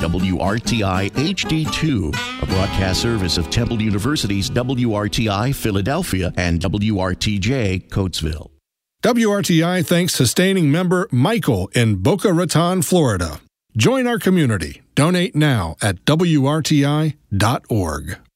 WRTI HD2, a broadcast service of Temple University's WRTI Philadelphia and WRTJ Coatesville. WRTI thanks sustaining member Michael in Boca Raton, Florida. Join our community. Donate now at WRTI.org.